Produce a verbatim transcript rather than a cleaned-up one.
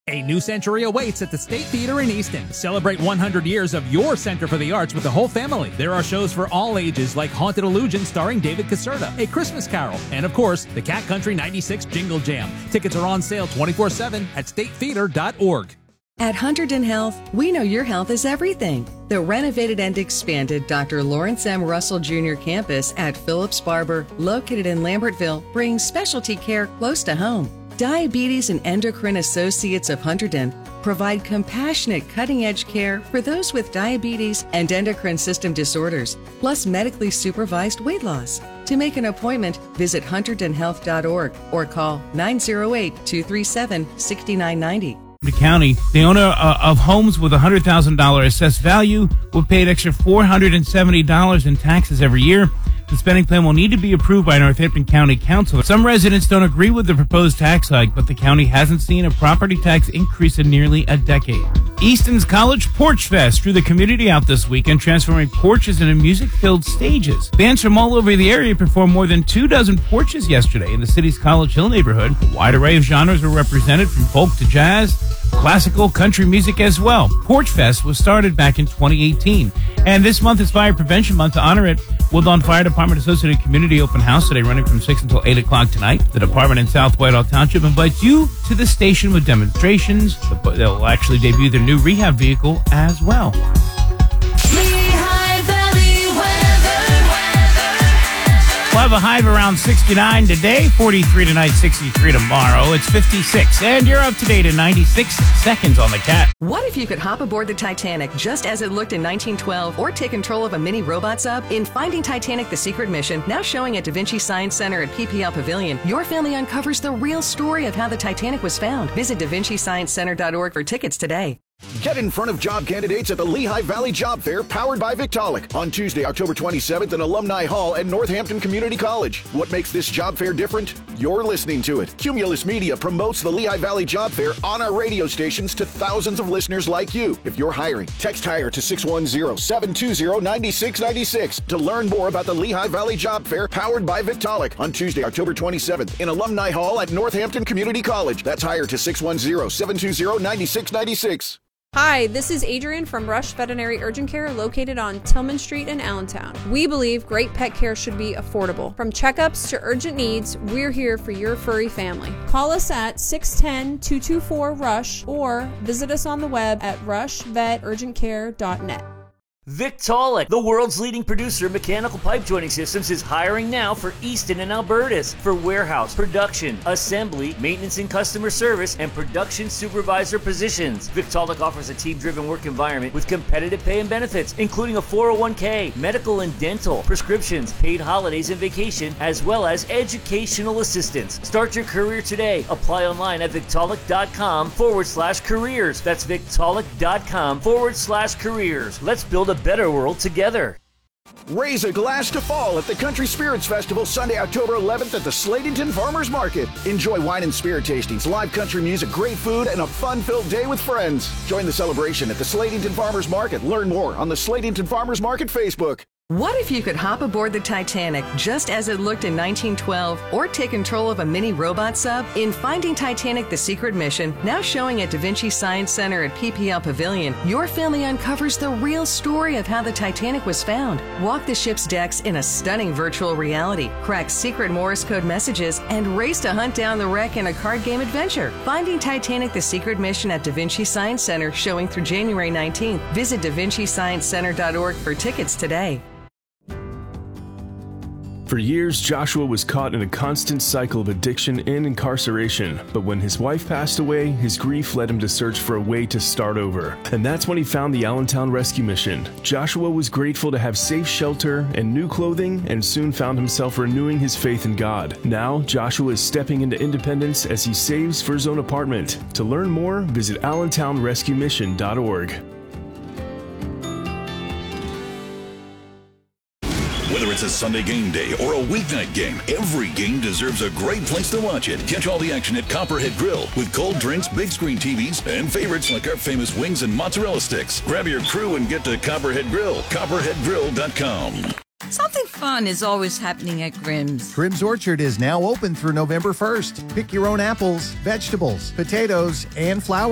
A new century awaits at the State Theater in Easton. Celebrate one hundred years of your Center for the Arts with the whole family. There are shows for all ages like Haunted Illusion starring David Caserta, A Christmas Carol, and of course, the Cat Country ninety-six Jingle Jam. Tickets are on sale twenty-four seven at state theater dot org. At Hunterdon Health, we know your health is everything. The renovated and expanded Doctor Lawrence M. Russell Junior campus at Phillips Barber, located in Lambertville, brings specialty care close to home. Diabetes and Endocrine Associates of Hunterdon provide compassionate, cutting-edge care for those with diabetes and endocrine system disorders, plus medically supervised weight loss. To make an appointment, visit hunterdon health dot org or call nine oh eight, two three seven, six nine nine zero. The county, the owner uh, of homes with a one hundred thousand dollars assessed value will pay an extra four hundred seventy dollars in taxes every year. The spending plan will need to be approved by Northampton County Council. Some residents don't agree with the proposed tax hike, but the county hasn't seen a property tax increase in nearly a decade. Easton's College Porch Fest drew the community out this weekend, transforming porches into music-filled stages. Bands from all over the area performed more than two dozen porches yesterday in the city's College Hill neighborhood. A wide array of genres were represented, from folk to jazz, classical, country music as well. Porch Fest was started back in twenty eighteen, and this month is Fire Prevention Month. To honor it, Woodlawn Fire Department Associated Community Open House today, running from six until eight o'clock tonight. The department in South Whitehall Township invites you to the station with demonstrations. They'll actually debut their new rehab vehicle as well. We'll have a high of around sixty-nine today, forty-three tonight, sixty-three tomorrow. It's fifty-six, and you're up to date in ninety-six seconds on the Cat. What if you could hop aboard the Titanic just as it looked in nineteen twelve, or take control of a mini robot sub? In Finding Titanic: The Secret Mission, now showing at Da Vinci Science Center at P P L Pavilion, your family uncovers the real story of how the Titanic was found. Visit da vinci science center dot org for tickets today. Get in front of job candidates at the Lehigh Valley Job Fair, powered by Victaulic, on Tuesday, October twenty-seventh in Alumni Hall at Northampton Community College. What makes this job fair different? You're listening to it. Cumulus Media promotes the Lehigh Valley Job Fair on our radio stations to thousands of listeners like you. If you're hiring, text HIRE to six one zero, seven two zero, nine six nine six to learn more about the Lehigh Valley Job Fair, powered by Victaulic, on Tuesday, October twenty-seventh in Alumni Hall at Northampton Community College. That's HIRE to six one zero, seven two zero, nine six nine six. Hi, this is Adrian from Rush Veterinary Urgent Care, located on Tillman Street in Allentown. We believe great pet care should be affordable. From checkups to urgent needs, we're here for your furry family. Call us at six one zero, two two four, RUSH or visit us on the web at rush vet urgent care dot net. Victaulic, the world's leading producer of mechanical pipe joining systems, is hiring now for Easton and Albertus for warehouse, production, assembly, maintenance and customer service, and production supervisor positions. Victaulic offers a team-driven work environment with competitive pay and benefits, including a four oh one k, medical and dental, prescriptions, paid holidays and vacation, as well as educational assistance. Start your career today. Apply online at victaulic.com forward slash careers. That's victaulic.com forward slash careers. Let's build a better world together. Raise a glass to fall at the Country Spirits Festival Sunday, October eleventh at the Slatington Farmers Market. Enjoy wine and spirit tastings, live country music, great food, and a fun-filled day with friends. Join the celebration at the Slatington Farmers Market. Learn more on the Slatington Farmers Market Facebook. What if you could hop aboard the Titanic just as it looked in nineteen twelve, or take control of a mini robot sub? In Finding Titanic: The Secret Mission, now showing at Da Vinci Science Center at P P L Pavilion, your family uncovers the real story of how the Titanic was found. Walk the ship's decks in a stunning virtual reality, crack secret Morse code messages, and race to hunt down the wreck in a card game adventure. Finding Titanic: The Secret Mission at Da Vinci Science Center, showing through January nineteenth. Visit da vinci science center dot org for tickets today. For years, Joshua was caught in a constant cycle of addiction and incarceration. But when his wife passed away, his grief led him to search for a way to start over. And that's when he found the Allentown Rescue Mission. Joshua was grateful to have safe shelter and new clothing, and soon found himself renewing his faith in God. Now, Joshua is stepping into independence as he saves for his own apartment. To learn more, visit allentown rescue mission dot org. Whether it's a Sunday game day or a weeknight game, every game deserves a great place to watch it. Catch all the action at Copperhead Grill with cold drinks, big screen T Vs, and favorites like our famous wings and mozzarella sticks. Grab your crew and get to Copperhead Grill, copperhead grill dot com. Something fun is always happening at Grimm's. Grimm's Orchard is now open through November first. Pick your own apples, vegetables, potatoes, and flowers.